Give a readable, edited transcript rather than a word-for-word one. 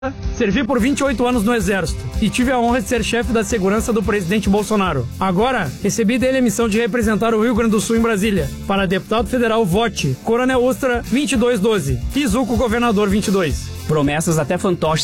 Servi por 28 anos no Exército e tive a honra de ser chefe da segurança do presidente Bolsonaro. Agora, recebi dele a missão de representar o Rio Grande do Sul em Brasília. Para deputado federal, vote Coronel Ustra 2212 e Zuco Governador 22. Promessas até fantoches